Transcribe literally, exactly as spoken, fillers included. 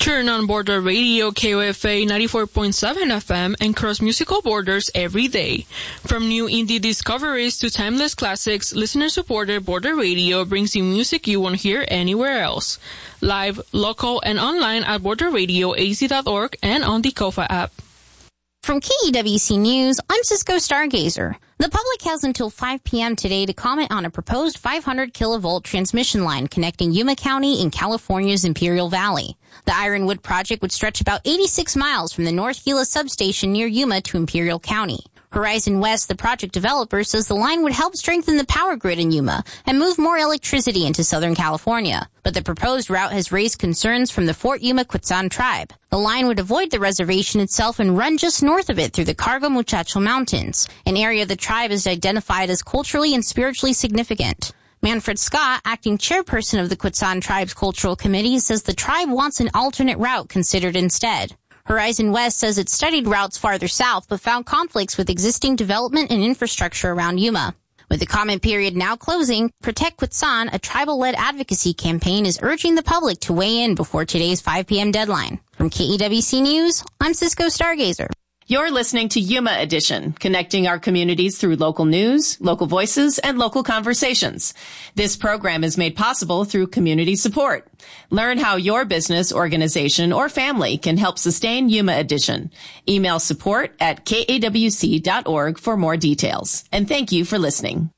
Turn on Border Radio K O F A ninety-four point seven F M and cross musical borders every day. From new indie discoveries to timeless classics, listener-supported Border Radio brings you music you won't hear anywhere else. Live, local, and online at border radio a z dot org and on the Kofa app. From K E W C News, I'm Cisco Stargazer. The public has until five p.m. today to comment on a proposed five hundred kilovolt transmission line connecting Yuma County in California's Imperial Valley. The Ironwood project would stretch about eighty-six miles from the North Gila substation near Yuma to Imperial County. Horizon West, the project developer, says the line would help strengthen the power grid in Yuma and move more electricity into Southern California. But the proposed route has raised concerns from the Fort Yuma Quetzan tribe. The line would avoid the reservation itself and run just north of it through the Cargo Muchacho Mountains, an area the tribe has identified as culturally and spiritually significant. Manfred Scott, acting chairperson of the Quetzan Tribe's Cultural Committee, says the tribe wants an alternate route considered instead. Horizon West says it studied routes farther south but found conflicts with existing development and infrastructure around Yuma. With the comment period now closing, Protect Quetzan, a tribal-led advocacy campaign, is urging the public to weigh in before today's five p.m. deadline. From K E W C News, I'm Cisco Stargazer. You're listening to Yuma Edition, connecting our communities through local news, local voices, and local conversations. This program is made possible through community support. Learn how your business, organization, or family can help sustain Yuma Edition. Email support at k a w c dot org for more details. And thank you for listening.